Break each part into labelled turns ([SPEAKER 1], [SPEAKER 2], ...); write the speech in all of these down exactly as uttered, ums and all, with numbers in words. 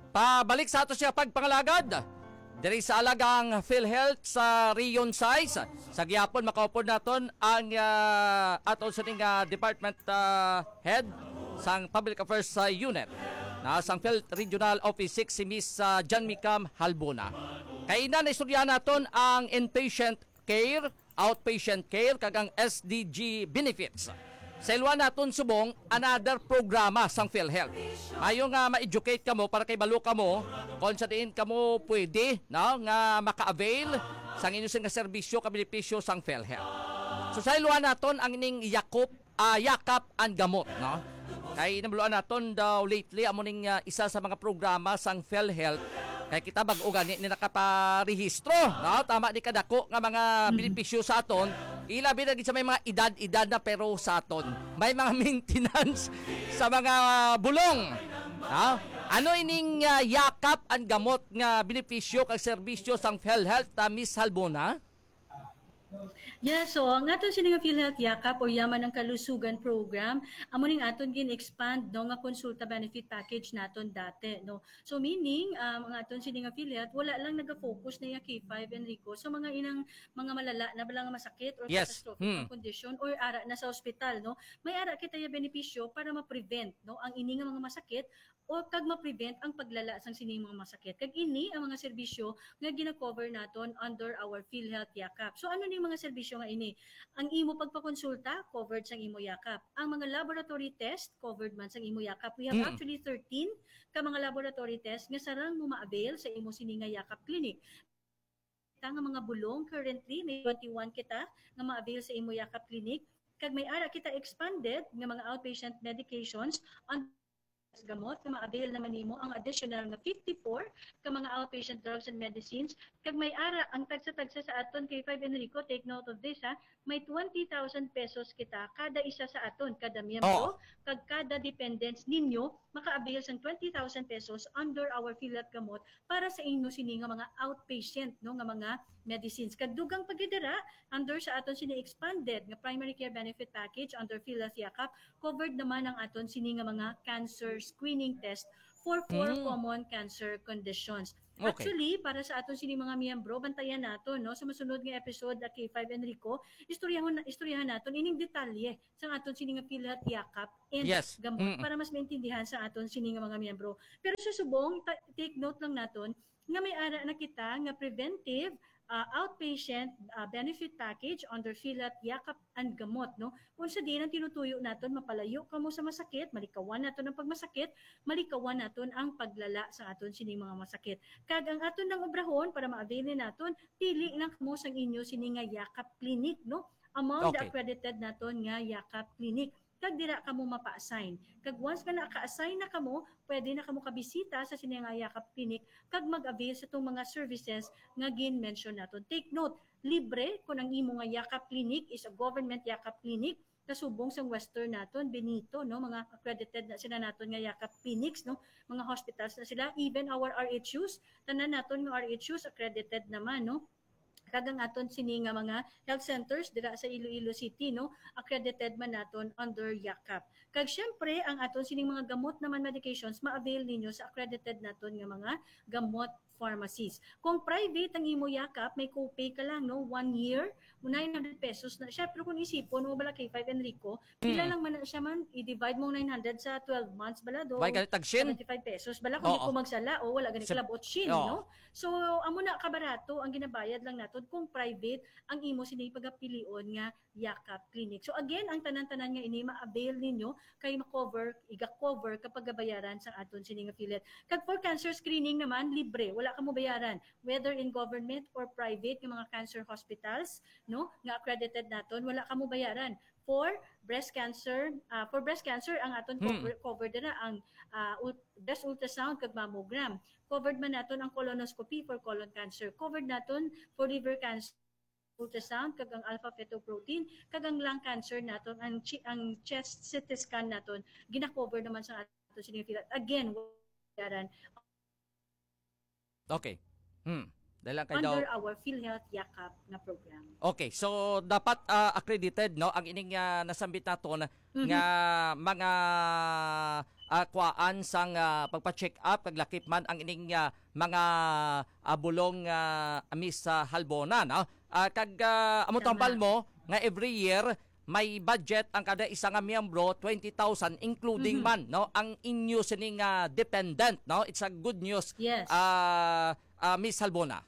[SPEAKER 1] Pabalik sa ato siya pagpangalagad. Diri sa alagang PhilHealth sa Rion Size. Sa gihapon makaupod naton ang uh, aton sa uh, Department uh, Head sang Public Affairs sa Unit. Na sang PhilHealth Regional Office six si Miss uh, Jan Micam Halbona. Kainan na istorya naton ang inpatient care, outpatient care kag ang S D G benefits. Sa ilwa naton subong another programa sang PhilHealth. Mayo nga ma-educate kamo para kay balo kamo kung sa diin kamo pwede no nga maka-avail sang inyo nga serbisyo ka benepisyo sang PhilHealth. So sa ilwa naton ang ining yakop uh, yakap ang gamot no. Kay nabuluan naton daw lately amo ning uh, isa sa mga programa sang PhilHealth kay kita bag-o gani ni nakaparehistro no tama di kadako nga mga benepisyo sa aton. Ilabi na sa may mga edad-edad na pero sa aton. May mga maintenance sa mga bulong. Ha? Ano ining uh, yakap ang gamot nga benepisyo kag serbisyo sang PhilHealth ta Miss Halbona?
[SPEAKER 2] Yeah, so ang aton sini nga PhilHealth Yakap o Yaman ng Kalusugan program, amo ning aton gin-expand no nga konsulta benefit package naton dati no. So meaning um, ang aton sini nga PhilHealth wala lang naga-focus na ya K five Enrico so mga inang mga malala na bala nga masakit or
[SPEAKER 1] yes.
[SPEAKER 2] catastrophic
[SPEAKER 1] hmm.
[SPEAKER 2] condition or ara na sa ospital no. May ara kita ya benepisyo para ma-prevent no ang ini nga mga masakit o kag ma-prevent ang paglala sang sini mga masakit. Kag ini ang mga serbisyo nga gina-cover naton under our PhilHealth Yakap. So ano ni mga serbisyo nga ini? Ang imo pagpakonsulta covered sang imo yakap. Ang mga laboratory test covered man sang imo yakap. We have mm. actually thirteen ka mga laboratory test nga sarang mo ma-avail sa imo sini nga yakap clinic. Kita nga mga bulong currently may twenty-one kita nga ma-avail sa imo yakap clinic. Kag may ara kita expanded nga mga outpatient medications on gamot na ma-avail naman nimo ang additional na fifty-four ka mga outpatient drugs and medicines. Kag may ara ang tagsa-tagsa sa aton K five Enrico, take note of this ha, may twenty thousand pesos kita kada isa sa aton, kada miyembro, oh. kag kada dependents ninyo maka-avail sang twenty thousand pesos under our PhilHealth gamot para sa inyo sini nga mga outpatient no nga mga medicines. Kag dugang pagidira under sa aton sini expanded nga primary care benefit package under PhilHealth Yakap, covered naman ang aton sini nga mga cancer screening test for four mm. common cancer conditions. Okay. Actually, para sa aton sini mga miyembro, bantayan nato no sa masunod nga episode at K five Enrico, istoryahon istoryahan naton ining detalye sa aton sini nga PhilHealth Yakap and
[SPEAKER 1] yes.
[SPEAKER 2] gamot
[SPEAKER 1] mm.
[SPEAKER 2] para mas maintindihan sa aton sini nga mga miyembro. Pero susubong ta- take note lang naton nga may ara na kita nga preventive uh, outpatient uh, benefit package under PhilHealth Yakap and gamot no. Kung sa din ang tinutuyo naton mapalayo kamo sa masakit, malikawan naton ang pagmasakit, malikawan naton ang paglala sa aton sini mga masakit. Kag ang aton nang obrahon para ma-avail naton, pili lang kamo sang inyo sini nga Yakap Clinic no. Among okay. the accredited naton nga Yakap Clinic. Kag dira kamo mapa-assign. Kag once nga naka-assign na kamo, pwede na kamo kabisita sa sini nga Yakap Clinic kag mag-avail sa itong mga services nga gin-mention naton. Take note, libre kung ang imo nga Yakap Clinic is a government Yakap Clinic kasubong sa Western naton, Benito, no, mga accredited na sila naton nga Yakap Clinics, no, mga hospitals na sila, even our R H Us, tanan naton nga R H Us accredited naman, no. Kagang aton sini nga mga health centers dira sa Iloilo City no accredited man naton under Yakap. Kag syempre ang aton sining mga gamot naman medications ma-avail ninyo sa accredited naton nga mga gamot pharmacies. Kung private ang imo Yakap, may copay ka lang no one year, nine hundred pesos na. Syempre kung isipon mo bala K five Enrico, pila lang man siya man i-divide mo nine hundred sa twelve months bala do.
[SPEAKER 1] May ganit tagsin
[SPEAKER 2] seventy-five pesos bala kung di ko magsala o wala ganit labot shin no. So amo na kabarato ang ginabayad lang naton kung private ang imo sini pagapilion nga Yakap Clinic. So again, ang tanan-tanan nga ini ma-avail ninyo kay ma-cover, iga-cover kapag gabayaran sa aton sini nga PhilHealth. Kag for cancer screening naman libre, wala ka mo bayaran whether in government or private nga mga cancer hospitals, no? Nga accredited naton, wala ka mo bayaran. For breast cancer, uh, for breast cancer ang aton hmm. cover, covered na ang uh, breast ultrasound kag mammogram. Covered man naton ang colonoscopy for colon cancer. Covered naton for liver cancer ultrasound kag ang alpha fetoprotein kag ang lung cancer naton ang ang chest C T scan naton gina-cover naman sa aton sini PhilHealth. Again, bayaran.
[SPEAKER 1] Okay. Hmm. Dahil lang kay daw.
[SPEAKER 2] under our PhilHealth Yakap na program.
[SPEAKER 1] Okay, so dapat ah, accredited no ang ining uh, nasambit naton
[SPEAKER 2] Mhm.
[SPEAKER 1] nga mga uh, kuan sang ah, pagpa-check up kag lakip man ang ining ah, mga ah, bulong uh, Miss ah, Halbona no. Ah, kag ah, amo
[SPEAKER 2] Tama.
[SPEAKER 1] tambal mo nga every year may budget ang kada isa nga miyembro twenty thousand including
[SPEAKER 2] Mhm.
[SPEAKER 1] man no ang inyo sining ah, dependent no. It's a good news.
[SPEAKER 2] Yes.
[SPEAKER 1] ah ah, Miss Halbona.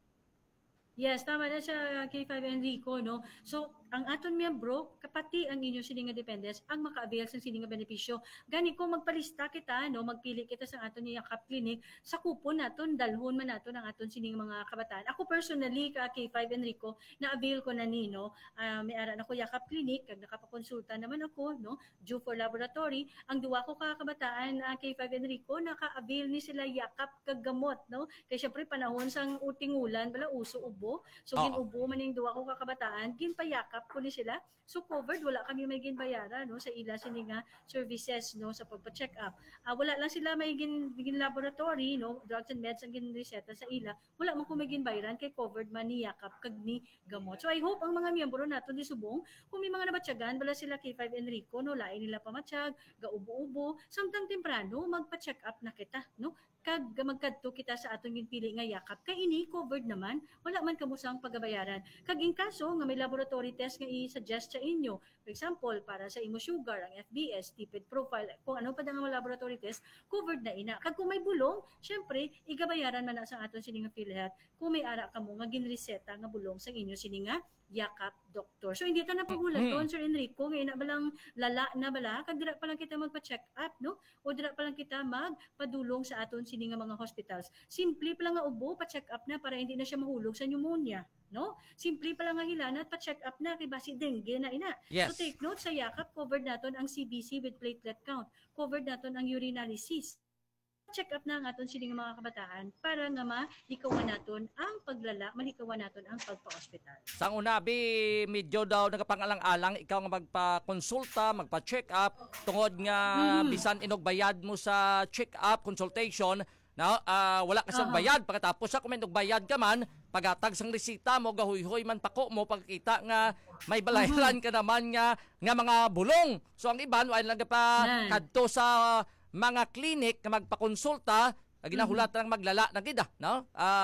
[SPEAKER 2] Yes, tama na siya K five Enrico, no? So, ang aton miyembro, kapati ang inyong sininga dependents, ang maka-avail sa sininga benepisyo. Gani kung magpalista kita, no, magpili kita sa aton yung Yakap Clinic, sa kupon naton, dalhon man naton ang aton sininga mga kabataan. Ako personally, ka K five Enrico, na-avail ko na ni, no? Uh, may aran ako Yakap Clinic, kag nakapakonsulta naman ako, no? Due for laboratory. Ang duwa ko ka kabataan, uh, K five Enrico, naka-avail ni sila Yakap kag gamot, no? Kaya syempre panahon sang utingulan, bala uso ubo. So,
[SPEAKER 1] Oo.
[SPEAKER 2] ginubo man yung duwa ko ka kabataan, ginpayakap ko ni sila. So covered, wala kami may ginbayaran no sa ila sini nga services no sa pagpa-check up. Ah, wala lang sila may gin, gin laboratory no, drugs and meds ang ginreseta sa ila. Wala man ko may ginbayaran kay covered man ni yakap kag ni gamot. So I hope ang mga miyembro nato di subong kung may mga nabatyagan bala sila K five Enrico no, lain nila pamatsyag, gaubo-ubo, samtang temprano magpa-check up na kita no. Kag magkadto kita sa atong ginpili nga yakap kay ini covered naman, wala man kamusang pagabayaran. Kag in kaso nga may laboratory test nga i-suggest sa inyo, for example, para sa imo sugar, ang F B S, lipid profile, kung ano pa nga mga laboratory test, covered na ina. Kag kung may bulong, syempre, igabayaran man na sa aton sininga PhilHealth kung may ara kamo nga ginreseta nga bulong sa inyo sininga yakap doktor. So hindi ta na paghulaton, Sir Enrico, ngayon na balang lala na bala, kag dira pa lang kita magpa-check up, no? O dira pa lang kita magpadulong sa aton sini nga mga hospitals. Simple pa lang nga ubo, pa-check up na para hindi na siya mahulog sa pneumonia, no? Simple pa lang nga hilana, pa-check up na kay basi dengue na ina.
[SPEAKER 1] Yes.
[SPEAKER 2] So take note, sa yakap covered naton ang C B C with platelet count, covered naton ang urinary cyst. Check up na ang aton sining mga kabataan para nga malikawan naton ang paglala, malikawan naton ang pagpa-hospital.
[SPEAKER 1] Sang una, bi, medyo daw nagapangalang-alang, ikaw nga magpa-konsulta, magpa-check up, tungod nga
[SPEAKER 2] Mhm.
[SPEAKER 1] bisan inog bayad mo sa check-up, consultation, na ah, wala ka sa
[SPEAKER 2] Aha.
[SPEAKER 1] bayad. Pagkatapos sa kung may bayad ka man, pagatag sang resita mo, gahuy-huy man pako mo, pagkita nga may balayaran ka naman nga, nga mga bulong. So ang iban, wala lang ka pa
[SPEAKER 2] Yan.
[SPEAKER 1] kadto sa mga clinic nga magpakonsulta, mm ginahulat lang maglala na gida, no?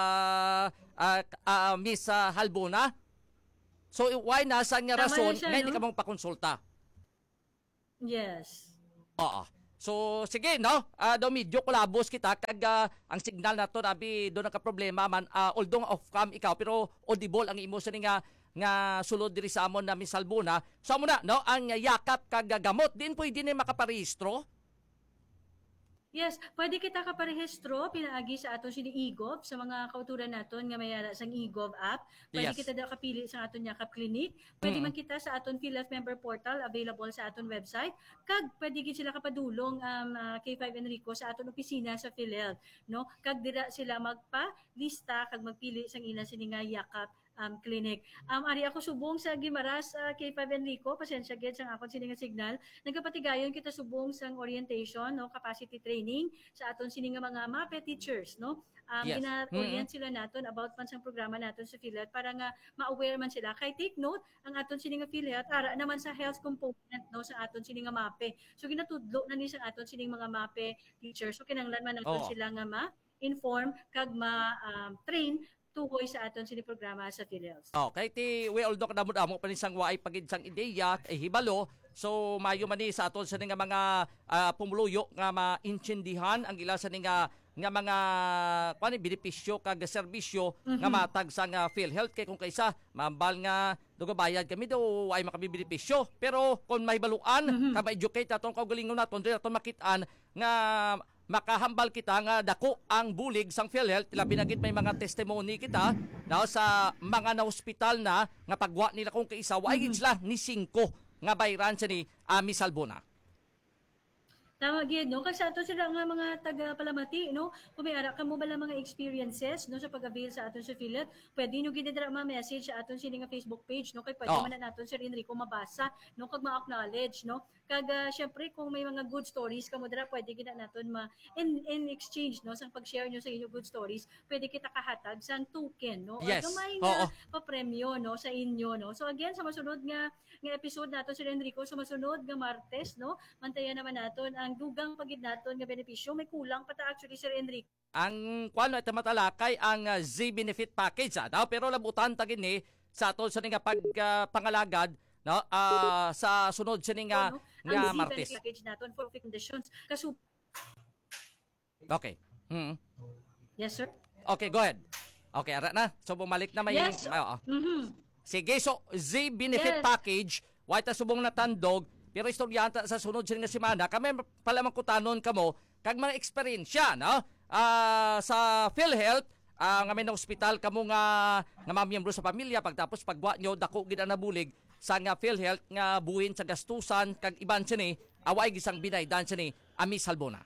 [SPEAKER 1] Ah, ah, ah, Miss ah, Halbona. So why nasa nga
[SPEAKER 2] Tama
[SPEAKER 1] rason
[SPEAKER 2] na siya,
[SPEAKER 1] nga hindi
[SPEAKER 2] no?
[SPEAKER 1] ka mong pakonsulta?
[SPEAKER 2] Yes.
[SPEAKER 1] Oo. So sige no, uh, daw medyo kulabos kita kag ah, ang signal nato abi do naka problema man uh, although off cam ikaw pero audible ang imo sa nga nga sulod diri sa amon na Miss Halbona. So amo na no ang yakap kag gamot din pwede ni makaparehistro.
[SPEAKER 2] Yes, pwede kita kaparehistro pinaagi sa aton sini I G O V sa mga kauturan naton nga may ara sang I G O V app. Pwede
[SPEAKER 1] Yes.
[SPEAKER 2] kita daw kapili sa aton Yakap Clinic. Pwede
[SPEAKER 1] Mm.
[SPEAKER 2] man kita sa aton PhilHealth member portal available sa aton website. Kag pwede gid sila kapadulong um, uh, K five Enrico sa aton opisina sa PhilHealth, no? Kag dira sila magpa-lista kag magpili sang ila sini nga Yakap um, Clinic. Um, ari ako subong sa Gimaras uh, K five Enrico, pasensya gid sang akon sini nga signal. Nagapatigayon kita subong sang orientation, no, capacity training sa aton sini nga mga MAPE teachers, no. Um,
[SPEAKER 1] Yes.
[SPEAKER 2] gina-orient sila naton about man sang programa naton sa PhilHealth para nga ma-aware man sila. Kay take note, ang aton sini nga PhilHealth ara naman sa health component no sa aton sini nga MAPE. So ginatudlo na ni sa aton sini mga MAPE teachers. So kinahanglan man naton
[SPEAKER 1] Oo.
[SPEAKER 2] sila nga ma-inform kag ma-train tuhoy sa aton sini programa sa PhilHealth.
[SPEAKER 1] Oh, kay ti we although kadamod amo pa ni sang waay pagid sang ideya eh hibalo. So mayo man ni sa aton sa nga mga ah, pumuluyo nga maintindihan ang ila sa nga nga mga kuan benepisyo kag serbisyo nga matag sa nga PhilHealth kay kung kaysa mambal nga dugo bayad kami do ay makabibenepisyo pero kung mahibaluan ka ma-educate aton kaugalingon naton dili aton makitaan nga makahambal kita nga dako ang bulig sang PhilHealth labi na gid may mga testimony kita daw sa mga na hospital na nga pagwa nila kung kaisa wa gid sila ni singko nga bayran sa ni uh, Miss Halbona.
[SPEAKER 2] Tama gyud no kag sa ato sila nga mga taga Palamati no kung may ara kamo bala mga experiences no sa pag-avail sa aton sa affiliate pwede nyo gid dira ma-message sa aton sini nga Facebook page no kay pwede
[SPEAKER 1] Oh.
[SPEAKER 2] man na naton Sir Enrico mabasa no kag ma-acknowledge no kag uh, syempre kung may mga good stories kamo dira pwede gid na naton ma in, in exchange no sa pag-share nyo sa inyo good stories pwede kita kahatag sang token no
[SPEAKER 1] Yes.
[SPEAKER 2] or gamay
[SPEAKER 1] Oo.
[SPEAKER 2] nga pa-premyo no sa inyo no so again sa masunod nga nga episode naton Sir Enrico sa masunod nga Martes no mantayan naman naton ang dugang pagid naton nga benepisyo may kulang pa ta actually Sir Enrico.
[SPEAKER 1] Ang kuan ito matalakay ang uh, Z benefit package ano? Pero labutan ta gini sa aton sa nga pag uh, pangalagad no ah, sa sunod sa nga
[SPEAKER 2] no?
[SPEAKER 1] nga
[SPEAKER 2] Ang
[SPEAKER 1] Martes.
[SPEAKER 2] Z package naton for conditions kaso
[SPEAKER 1] Okay. Hmm.
[SPEAKER 2] yes sir.
[SPEAKER 1] Okay, go ahead. Okay, ara na. So bumalik na may
[SPEAKER 2] Yes.
[SPEAKER 1] Oo.
[SPEAKER 2] Mhm.
[SPEAKER 1] Sige, so Z benefit
[SPEAKER 2] Yes.
[SPEAKER 1] package, white ta subong natandog, pero istoryanta sa sunod sa nga semana, kami pala magkutanon kamo kag mga eksperyensya, no? Ah, sa PhilHealth, ah, nga may na ospital kamo nga nga mga miyembro sa pamilya pagtapos pagwa nyo dako gid ang nabulig sa nga PhilHealth nga buhin sa gastusan kag iban sini away gisang binaydan sini Amis Halbona.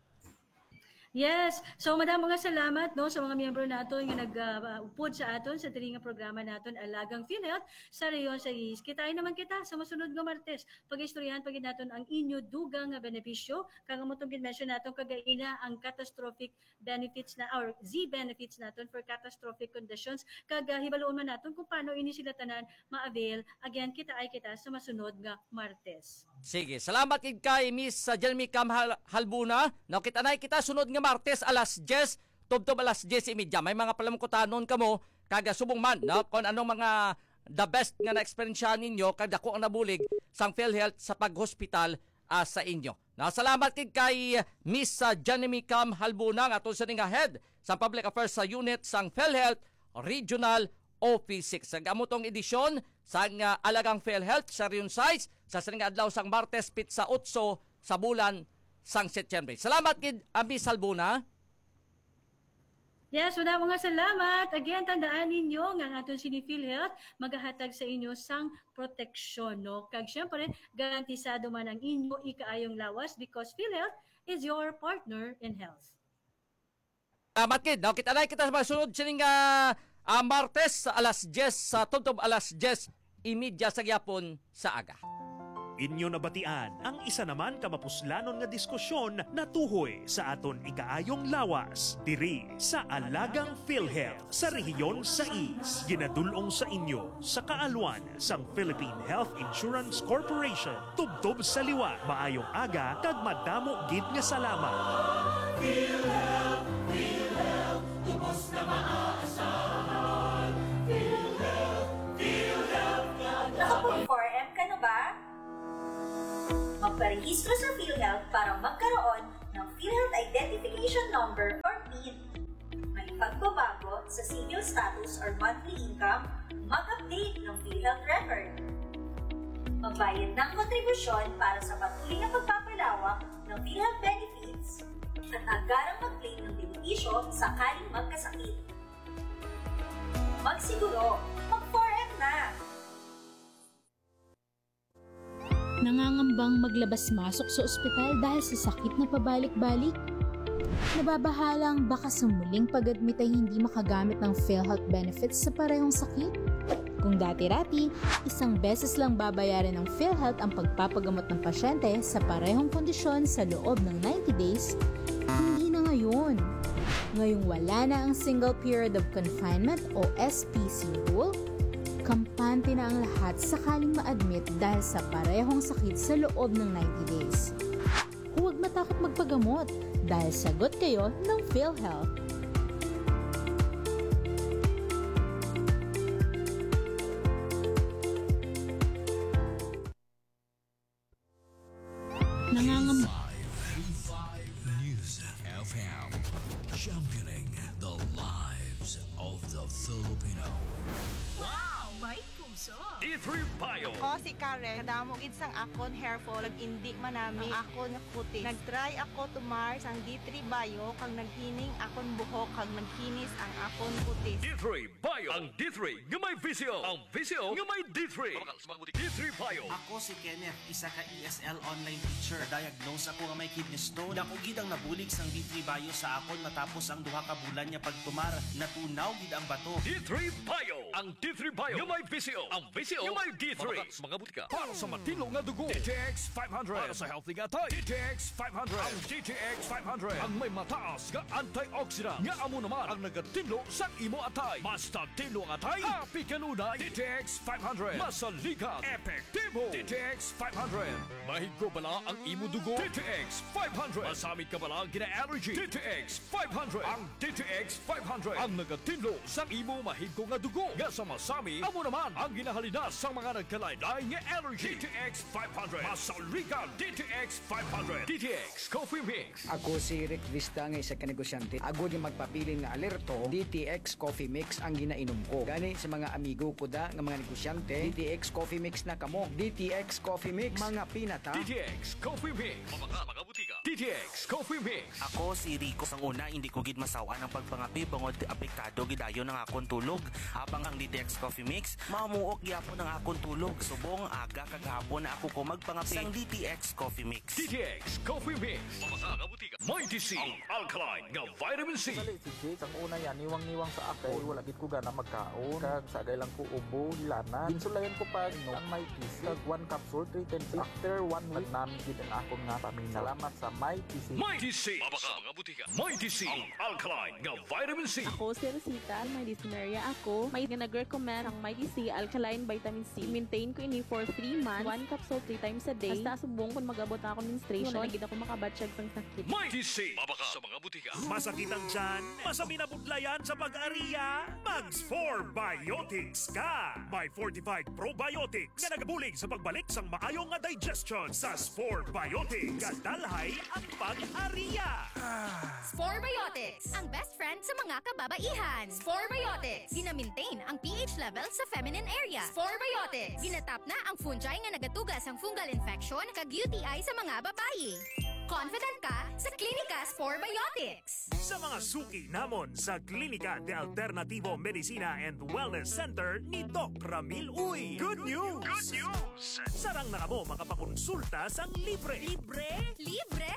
[SPEAKER 2] Yes. So madamo nga salamat no sa mga miyembro naton nga nag-upod sa aton sa diri nga programa naton Alagang PhilHealth sa reyon sa I S. Kitain naman kita sa masunod nga Martes. Pag-istoryahan pagid naton ang inyo dugang nga benepisyo kang among gid-mention naton kagaina ang catastrophic benefits na or Z benefits naton for catastrophic conditions kag uh, hibaluon man naton kung paano ini sila tanan ma-avail. Again, kita ay kita sa masunod nga Martes.
[SPEAKER 1] Sige, salamat kid kay Miss uh, Jeremy Cam Hal- Halbuna. No, kita na kita sunod nga Martes alas diyes, tubtob alas diyes imidya. May mga palamukutanon kamo kaga subong man no kung anong mga the best nga na-experience ninyo kag dako ang nabulig sang PhilHealth sa paghospital uh, sa inyo. No, salamat kid kay Miss uh, Jeremy Cam Halbuna nga aton sa nga head sa Public Affairs sa unit sang PhilHealth Regional O P six. Sa gamotong edisyon sa nga Alagang PhilHealth sa Rion Size sa sering adlaw sang Martes pit sa otso sa bulan sang Setyembre. Salamat kid Ami Salbuna.
[SPEAKER 2] Yes, wala mga salamat. Again, tandaan ninyo nga ang aton sini PhilHealth magahatag sa inyo sang proteksyon. No? Kag syempre, garantisado man ang inyo ikaayong lawas because PhilHealth is your partner in health.
[SPEAKER 1] Salamat kid. No, kita na kita sa masunod sining uh, uh, Martes sa alas diyes sa tubtob alas diyes imidya sa gyapon sa aga.
[SPEAKER 3] Inyo nabatian ang isa naman kamapuslanon nga diskusyon na tuhoy sa aton ikaayong lawas diri sa Alagang PhilHealth sa rehiyon sa I S. Ginadulong sa inyo sa kaalwan sang Philippine Health Insurance Corporation. Tubtob sa liwa, maayong aga kag madamo gid nga salamat.
[SPEAKER 4] PhilHealth, PhilHealth, tubos na maaasahan. PhilHealth, PhilHealth,
[SPEAKER 5] Nakapag-four M ka na ba? Magparehistro sa PhilHealth para magkaroon ng PhilHealth Identification Number or P I N. May pagbabago sa civil status or monthly income, mag-update ng PhilHealth record. Magbayad ng kontribusyon para sa patuloy na pagpapalawak ng PhilHealth benefits at agarang mag-claim ng benepisyo sakaling magkasakit. Magsiguro, mag-four M na!
[SPEAKER 6] Nangangambang maglabas-masok sa ospital dahil sa sakit na pabalik-balik? Nababahalang baka sa muling pag-admit ay hindi makagamit ng PhilHealth benefits sa parehong sakit? Kung dati-rati, isang beses lang babayaran ng PhilHealth ang pagpapagamot ng pasyente sa parehong kondisyon sa loob ng ninety days, hindi na ngayon. Ngayong wala na ang Single Period of Confinement o S P C rule, kampante na ang lahat sakaling ma-admit dahil sa parehong sakit sa loob ng ninety days. Huwag matakot magpagamot dahil sagot kayo ng PhilHealth. Nangangam...
[SPEAKER 7] News F M, championing the lives of the Filipino.
[SPEAKER 5] Wow! May
[SPEAKER 7] D three Bio.
[SPEAKER 8] O si Karen, kadamo gid sang akon hair fall, indi man nami ang akon nga kutis. Nagtry ako tumar sang D three Bio kag naghining akon buhok kag nagkinis ang akon kutis.
[SPEAKER 7] D three Bio. Ang D three nga may visio. Ang visio nga may D three. D three Bio.
[SPEAKER 9] Ako si Kenneth, isa ka E S L online teacher. Diagnose ako nga may kidney stone. Dako gid ang nabulig sang D three Bio sa akon matapos ang duha ka bulan niya pagtumar. Natunaw gid ang bato.
[SPEAKER 7] D three Bio. Ang D three Bio nga may visio. Ang visio nga may D three. Mga butika. Para sa matino nga dugo. D T X five hundred. Para sa healthy nga tay. D T X five hundred. Ang D T X five hundred. Ang may mataas nga antioxidant. Nga amo naman ang nagatinlo sa imo atay. Basta tinlo ang atay. Happy kanunay. D T X five hundred. Masaligan. Epektibo. D T X five hundred. Mahigko bala ang imo dugo. D T X five hundred. Masamit ka bala gina-allergy. D T X five hundred. Ang D T X five hundred. Ang nagatinlo sa imo mahigko nga dugo. Nga sa masami, amo naman ang ginahalinas sa mga nagkalaylay nga allergy. D T X five hundred. Masaligan. D T X five hundred. D T X Coffee Mix.
[SPEAKER 10] Ako si Rick Vista nga isa ka negosyante. Ako di magpapili nga alerto, D T X Coffee Mix ang ginainom ko. Gani sa mga amigo ko da nga mga negosyante, D T X Coffee Mix na kamo. D T X Coffee Mix, mga pinata.
[SPEAKER 7] D T X Coffee Mix. Mga mga butika. D T X Coffee Mix.
[SPEAKER 9] Ako si Rico. Sang una, hindi ko gid masawaan ang pagpangapi bangod apektado gidayo ng akon tulog. Habang ang D T X Coffee Mix, mamuok gyapon ang akon tulog. Subong aga kag hapon na ako ko magpangapi sang D T X Coffee Mix.
[SPEAKER 7] D T X Coffee Mix. Mga mga butika. Mighty C. Ang alkaline nga vitamin C.
[SPEAKER 11] Dali si Jake, ang una yan, niwang-niwang sa akay, wala gid ko gana magkaon, kag sagay lang ko ubo, hilana. Ginsulayan ko pa, no, ang Mighty C, kag one capsule, three times after one week, namin gid ang akong nga paminaw. Salamat sa Mighty C.
[SPEAKER 7] Mighty C. Mga mga butika. Mighty C. Ang alkaline nga vitamin C.
[SPEAKER 12] Ako si Rosita, may dysuria ako. May nag-recommend ang Mighty C Alkaline Vitamin C. Maintain ko ini for three months, one capsule three times a day. Hasta subong kung mag-abot na ako menstruation, wala gid ako makabatsyag sang sakit.
[SPEAKER 7] Mighty C. Mabaka sa mga butika.
[SPEAKER 3] Masakit ang tiyan, masami na budlayan sa pag-ariya, Mags four Biotics ka! May fortified probiotics nga nagabulig sa pagbalik sang maayong nga digestion sa Spore Biotics. Kadalhay ang pag-ariya!
[SPEAKER 13] Spore Biotics, ang best friend sa mga kababaihan. Spore Biotics, gina-maintain ang pH level sa feminine area. Spore Biotics, ginatap na ang fungi nga nagatugas ang fungal infection kag U T I sa mga babayi. Confident ka sa Klinika Spore Biotics.
[SPEAKER 3] Sa mga suki namon sa Klinika de Alternativo Medicina and Wellness Center ni Doc Ramil Uy. Good news! Good news! Sarang na kamo makapakonsulta sang libre. Libre?
[SPEAKER 13] Libre!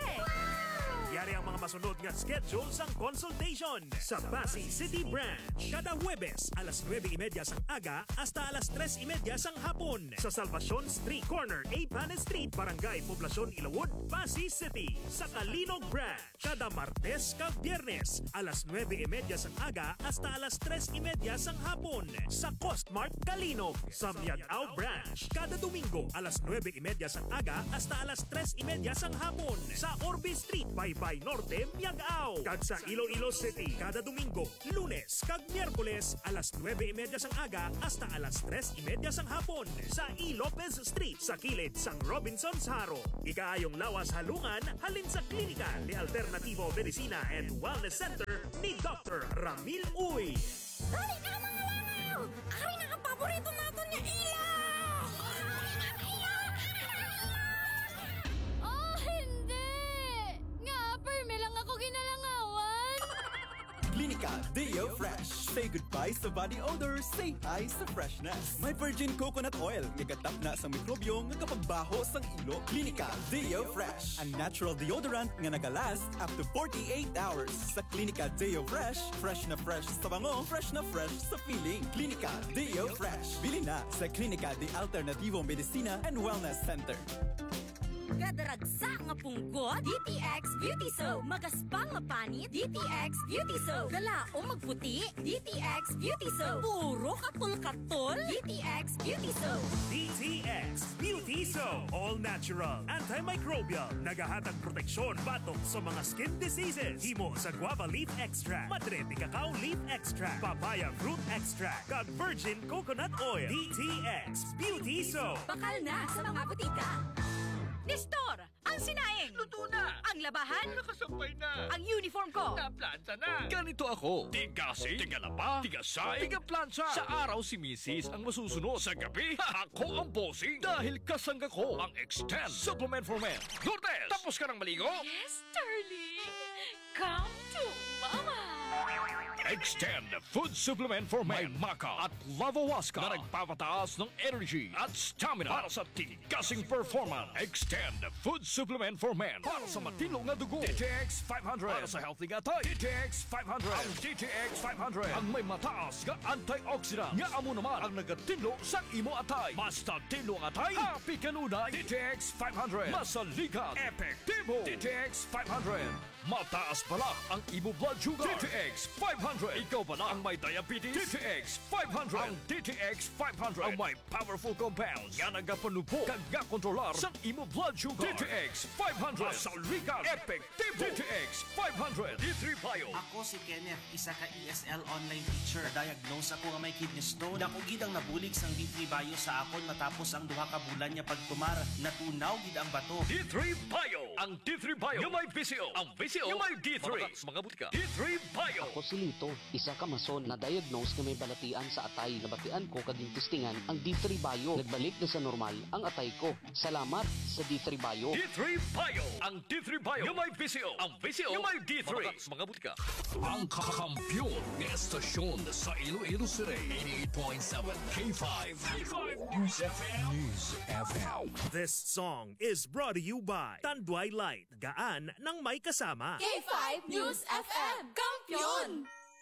[SPEAKER 3] Yari ang mga masunod nga schedule sang consultation sa Pasig City Branch. Kada Huwebes, alas nueve y media sang aga hasta alas tres y media sang hapon. Sa Salvacion Street Corner, A. Pan Street, Barangay Poblacion, Ilawod, Pasig City. Sa Kalinog Branch, kada Martes kag Biyernes, alas nueve y media sang aga hasta alas tres y media sang hapon. Sa Costmart Kalinog. Sa Miagao Branch, kada Domingo, alas nueve y media sang aga hasta alas tres y media sang hapon. Sa Orbe Street, Baybay Norte, Miagao. Kag sa Iloilo City, kada Domingo, Lunes kag Miyerkules, alas nueve y media sang aga hasta alas tres y media sang hapon. Sa E. Lopez Street, sa kilid sang Robinson's Haro. Ikaayong lawas halungan, halin sa Klinika de Alternativo Medicina and Wellness Center ni Doctor Ramil Uy.
[SPEAKER 13] Dali na mga langaw! Ari na ang paborito natin niya ilaw! Oh, hindi! Nga, perme lang ako ginalangawan!
[SPEAKER 14] Klinika Deo Fresh. Say goodbye sa body odor, say hi sa freshness. May virgin coconut oil, nagatap na sa mikrobyo nga kapagbaho sang ilo. Klinika Deo Fresh. Ang natural deodorant nga nagalast up to forty-eight hours. Sa Klinika Deo Fresh, fresh na fresh sa bango, fresh na fresh sa feeling. Klinika Deo Fresh. Bili na sa Klinika de Alternativo Medicina and Wellness Center.
[SPEAKER 13] Gadaragsa nga punggot, D T X Beauty Soap. Magaspang nga panit, D T X Beauty Soap. Galaong magputi, D T X Beauty Soap. Puro katol-katol, D T X Beauty Soap.
[SPEAKER 3] D T X Beauty Soap. All natural, antimicrobial, nagahatag proteksyon batok sa mga skin diseases. Himo sa guava leaf extract, madre de cacao leaf extract, papaya fruit extract, kag virgin coconut oil. D T X Beauty Soap.
[SPEAKER 13] Bakal na sa mga butika. Nestor, Ang sinaing.
[SPEAKER 7] Luto na.
[SPEAKER 13] Ang labahan.
[SPEAKER 7] Nakasampay na.
[SPEAKER 13] Ang uniform ko.
[SPEAKER 7] Naplanta na. Ganito ako. Tigasing, tigalaba, tigasay, tigaplansya. Sa araw si Missus ang masusunod. Sa gabi, ako ang bossing. Dahil kasangga ko ang Extend Supplement for Men. Lourdes, tapos ka ng maligo?
[SPEAKER 15] Yes, darling. Come to Mama.
[SPEAKER 7] Extend Food Supplement for Men. May Maca at Lavawaska na nagpapataas ng energy at stamina para sa tigasing performance. Extend Food Supplement for Men para sa matilong na dugo. D T X five hundred para sa healthy gatay. D T X five hundred. Ang D T X five hundred ang may mataas nga antioxidant. Nga amo naman ang nagatinlo sa imo atay. Basta tinlo ang atay, happy kanunay. D T X five hundred. Masaligat, epektibo. D T X five hundred. Mataas pala ang imo blood sugar. D T X five hundred. Ikaw pala ang may diabetes. D T X five hundred. Ang D T X five hundred ang may powerful compounds nga nagapanupo kag kontrolar sa imo blood sugar. D T X five hundred. Masaligat, epektibo. D T X five hundred. D three Bio.
[SPEAKER 9] Ako si Kenneth, isa ka E S L online teacher. Diagnose ako nga may kidney stone. Dako gid ang nabulig sang D three Bio sa akon matapos ang duha ka bulan niya pagtumar. Natunaw gid ang bato.
[SPEAKER 7] D three Bio. Ang D three Bio yung may B C O. Ang B C O yung may D three. Mga butika. D three Bio.
[SPEAKER 16] Ako si Lito, isa ka mason na diagnose nga may balatian sa atay. Nabatian ko kaging testingan ang D three Bio. Nagbalik na sa normal ang atay ko. Salamat sa D three Bio.
[SPEAKER 7] D three Bio. Ang D three Bio yung may B C O. Ang B C O yung may D three. Mga butika.
[SPEAKER 17] Ang kakampiyon ng estasyon sa Iloilo City. eighty-eight point seven K five. K five News F M. News F M.
[SPEAKER 3] This song is brought to you by Tanduay Light. Gaan ng may kasama.
[SPEAKER 15] K five News F M. Kampiyon!